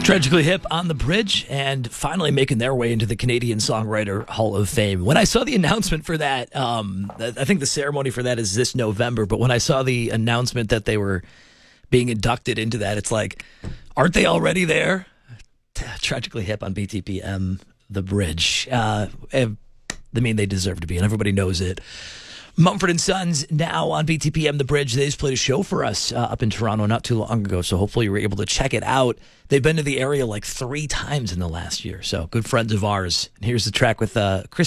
Tragically Hip on the Bridge, and finally making their way into the Canadian Songwriter Hall of Fame. When I saw the announcement for that, I think the ceremony for that is this November, but when I saw the announcement that they were being inducted into that, it's like, aren't they already there? Tragically Hip on BTPM, the Bridge. I mean, they deserve to be, and everybody knows it. Mumford & Sons now on BTPM The Bridge. They just played a show for us up in Toronto not too long ago, so hopefully you were able to check it out. They've been to the area like 3 times in the last year, so good friends of ours. And here's the track with Chris